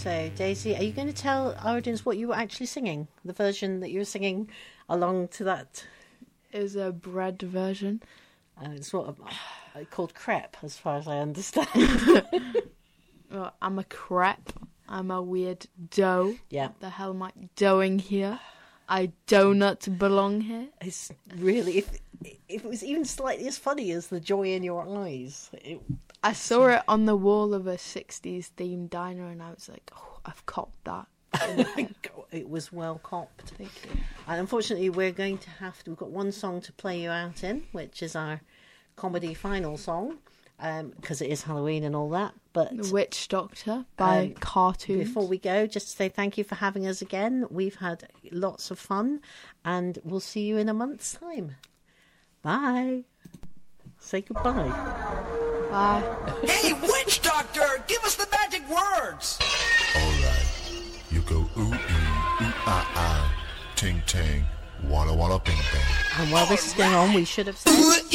So, Daisy, are you going to tell our audience what you were actually singing? The version that you were singing along to that? Is a bread version. It's what called crepe, as far as I understand. Well, I'm a crepe. I'm a weird dough. Yeah. What the hell am I doing here? I do not belong here. It's really, if it was even slightly as funny as the joy in your eyes. I saw it on the wall of a 60s themed diner and I was like, oh, I've copped that. It was well copped. Thank you. And unfortunately, we've got one song to play you out in, which is our comedy final song, because it is Halloween and all that. But The Witch Doctor by Cartoons. Before we go, just to say thank you for having us again. We've had lots of fun, and we'll see you in a month's time. Bye. Say goodbye. Bye. Hey, Witch Doctor, give us the magic words. All right. You go ooh, ooh, ah, ting, ting, walla, walla, bing, bang. And while this is going on, we should have said...